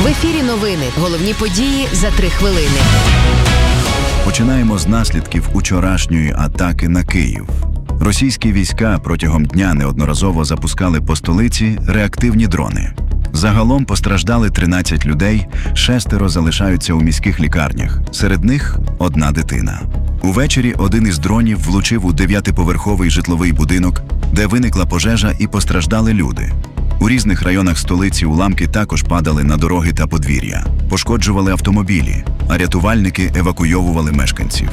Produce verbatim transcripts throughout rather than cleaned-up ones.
В ефірі новини. Головні події за три хвилини. Починаємо з наслідків учорашньої атаки на Київ. Російські війська протягом дня неодноразово запускали по столиці реактивні дрони. Загалом постраждали тринадцять людей, шестеро залишаються у міських лікарнях. Серед них – одна дитина. Увечері один із дронів влучив у дев'ятиповерховий житловий будинок, де виникла пожежа і постраждали люди. У різних районах столиці уламки також падали на дороги та подвір'я, пошкоджували автомобілі, а рятувальники евакуйовували мешканців.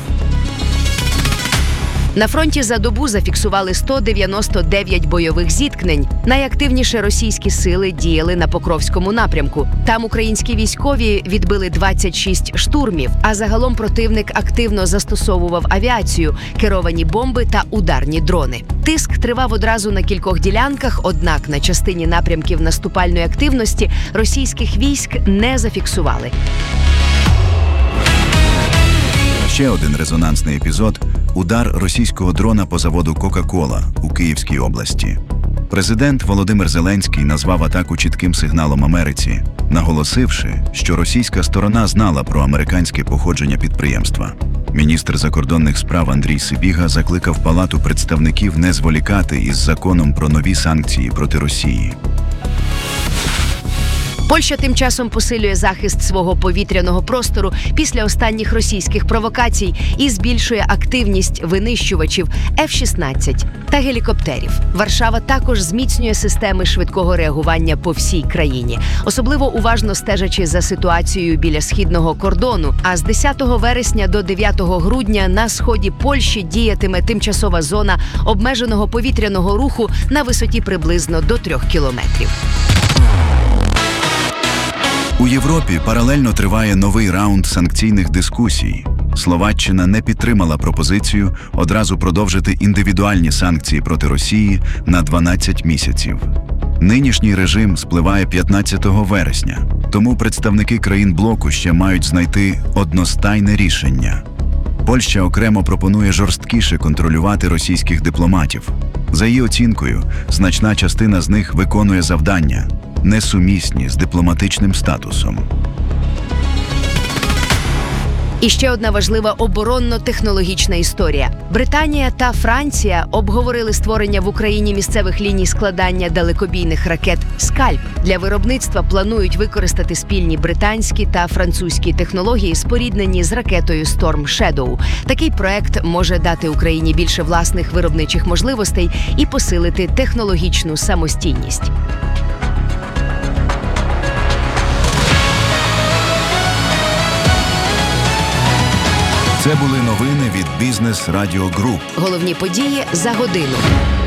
На фронті за добу зафіксували сто дев'яносто дев'ять бойових зіткнень. Найактивніше російські сили діяли на Покровському напрямку. Там українські військові відбили двадцять шість штурмів, а загалом противник активно застосовував авіацію, керовані бомби та ударні дрони. Тиск тривав одразу на кількох ділянках, однак на частині напрямків наступальної активності російських військ не зафіксували. Ще один резонансний епізод – удар російського дрона по заводу «Кока-Кола» у Київській області. Президент Володимир Зеленський назвав атаку чітким сигналом Америці, наголосивши, що російська сторона знала про американське походження підприємства. Міністр закордонних справ Андрій Сибіга закликав Палату представників не зволікати із законом про нові санкції проти Росії. Польща тим часом посилює захист свого повітряного простору після останніх російських провокацій і збільшує активність винищувачів еф шістнадцять та гелікоптерів. Варшава також зміцнює системи швидкого реагування по всій країні, особливо уважно стежачи за ситуацією біля східного кордону. А з десятого вересня до дев'ятого грудня на сході Польщі діятиме тимчасова зона обмеженого повітряного руху на висоті приблизно до трьох кілометрів. У Європі паралельно триває новий раунд санкційних дискусій. Словаччина не підтримала пропозицію одразу продовжити індивідуальні санкції проти Росії на дванадцять місяців. Нинішній режим спливає п'ятнадцятого вересня, тому представники країн блоку ще мають знайти одностайне рішення. Польща окремо пропонує жорсткіше контролювати російських дипломатів. За її оцінкою, значна частина з них виконує завдання, несумісні з дипломатичним статусом. І ще одна важлива оборонно-технологічна історія. Британія та Франція обговорили створення в Україні місцевих ліній складання далекобійних ракет «Скальп». Для виробництва планують використати спільні британські та французькі технології, споріднені з ракетою Storm Shadow. Такий проект може дати Україні більше власних виробничих можливостей і посилити технологічну самостійність. Це були новини від Бізнес Радіо Груп. Головні події за годину.